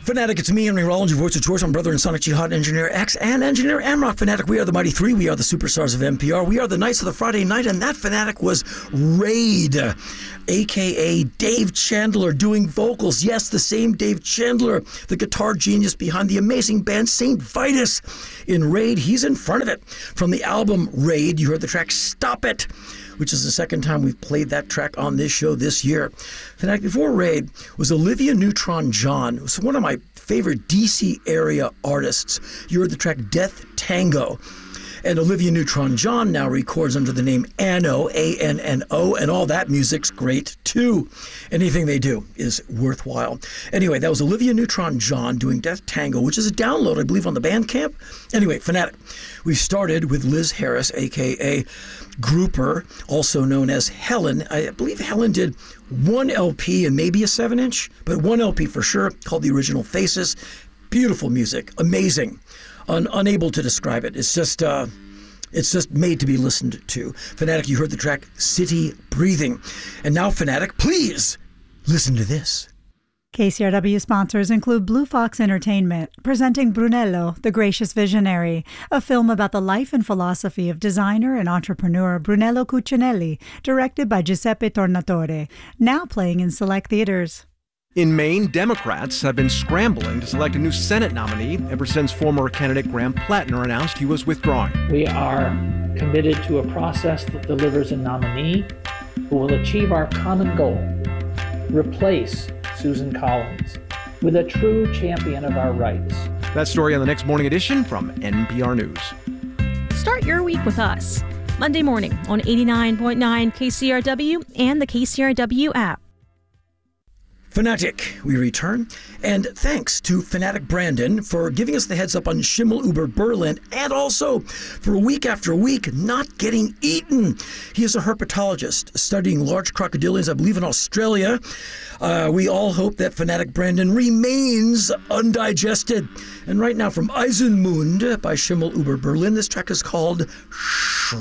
Fanatic, it's me, Henry Rollins, your voice of choice. I'm brother and Sonic Jihad, Engineer X, and Engineer Amrock. Fanatic, we are the Mighty Three. We are the superstars of NPR. We are the Knights of the Friday Night, and that Fanatic was Raid, a.k.a. Dave Chandler, doing vocals. Yes, the same Dave Chandler, the guitar genius behind the amazing band St. Vitus. In Raid, he's in front of it. From the album Raid, you heard the track Stop It, which is the second time we've played that track on this show this year. Fanatic, before Raid was Olivia Neutron-John, who's one of my favorite DC area artists. You heard the track Death Tango. And Olivia Neutron-John now records under the name Anno, A-N-N-O, and all that music's great too. Anything they do is worthwhile. Anyway, that was Olivia Neutron-John doing Death Tango, which is a download, I believe, on the Bandcamp. Anyway, Fanatic, we started with Liz Harris, a.k.a. Grouper, also known as Helen. I believe Helen did one LP and maybe a 7-inch, but one LP for sure, called The Original Faces. Beautiful music, amazing. Unable to describe it. It's just made to be listened to. Fanatic, you heard the track City Breathing. And now, Fanatic, please listen to this. KCRW sponsors include Blue Fox Entertainment, presenting Brunello, the Gracious Visionary, a film about the life and philosophy of designer and entrepreneur Brunello Cucinelli, directed by Giuseppe Tornatore, now playing in select theaters. In Maine, Democrats have been scrambling to select a new Senate nominee ever since former candidate Graham Plattner announced he was withdrawing. We are committed to a process that delivers a nominee who will achieve our common goal, replace Susan Collins with a true champion of our rights. That story on the next morning edition from NPR News. Start your week with us. Monday morning on 89.9 KCRW and the KCRW app. Fanatic, we return. And thanks to Fanatic Brandon for giving us the heads up on Schimmel Uber Berlin, and also for week after week not getting eaten. He is a herpetologist studying large crocodilians, I believe, in Australia. We all hope that Fanatic Brandon remains undigested. And right now from Eisenmund by Schimmel Uber Berlin, this track is called